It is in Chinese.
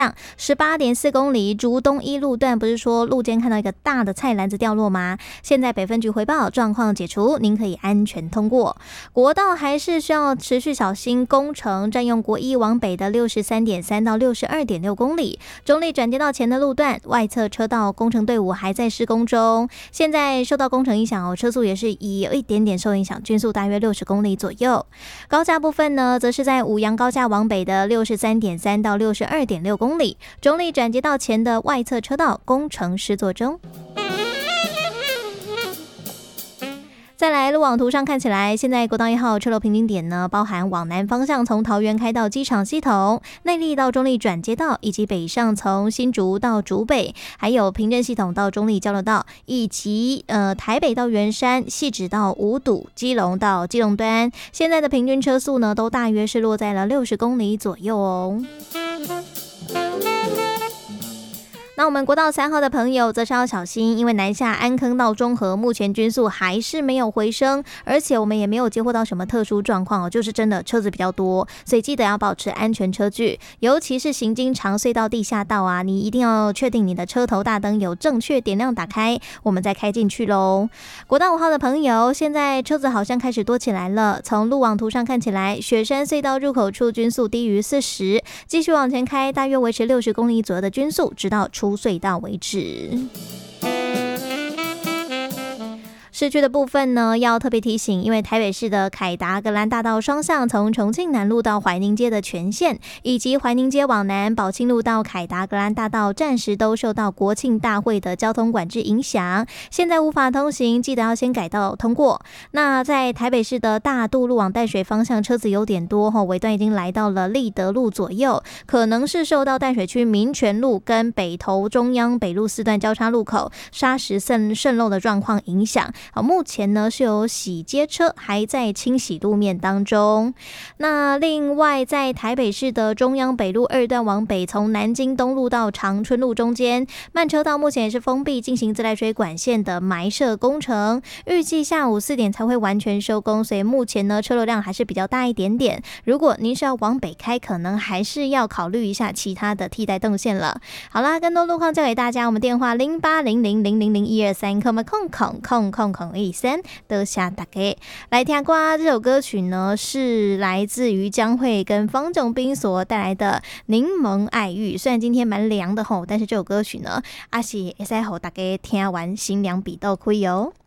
18.4公里竹东一路段，不是说路肩看到一个大的菜篮子掉落吗？现在北分局回报状况解除，您可以安全通过。国道还是需要持续小心工程，占用国一往北的63.3到62.6公里，中立转接道前的路段外侧车道工程队伍还在施工中，现在受到工程影响车速也是有一点点受影响，均速大约60公里左右。高架部分呢，则是在五杨高架往北的63.3到62.6公里，中立转接道前的外侧车道工程施作中。再来，路网图上看起来，现在国道1号车流平均点呢，包含往南方向从桃园开到机场系统、内壢到中壢转接道，以及北上从新竹到竹北，还有平镇系统到中壢交流道，以及台北到圆山、汐止到五堵、基隆到基隆端，现在的平均车速呢，都大约是落在了60公里左右哦。那我们国道3号的朋友则是要小心，因为南下安坑到中和目前均速还是没有回升，而且我们也没有接获到什么特殊状况就是真的车子比较多，所以记得要保持安全车距，尤其是行经长隧道地下道啊，你一定要确定你的车头大灯有正确点亮打开，我们再开进去咯。国道5号的朋友，现在车子好像开始多起来了，从路网图上看起来，雪山隧道入口处均速低于40，继续往前开，大约维持60公里左右的均速，直到出隧道为止。市区的部分呢，要特别提醒，因为台北市的凯达格兰大道双向从重庆南路到怀宁街的全线，以及怀宁街往南宝庆路到凯达格兰大道暂时都受到国庆大会的交通管制影响，现在无法通行，记得要先改道通过。那在台北市的大渡路往淡水方向车子有点多，尾段已经来到了立德路左右，可能是受到淡水区民权路跟北投中央北路4段交叉路口砂石渗漏的状况影响。目前呢是有洗街车还在清洗路面当中。那另外在台北市的中央北路2段往北，从南京东路到长春路中间慢车道目前也是封闭，进行自来水管线的埋设工程，预计下午4点才会完全收工，所以目前呢车流量还是比较大一点点，如果您是要往北开，可能还是要考虑一下其他的替代动线了。好啦，更多路况交给大家，我们电话0800000123，得下大家来听歌。这首歌曲呢是来自于江蕙跟方炯斌所带来的柠檬爱玉，虽然今天蛮凉的吼，但是这首歌曲呢还是可以让大家听完心凉比较开哦。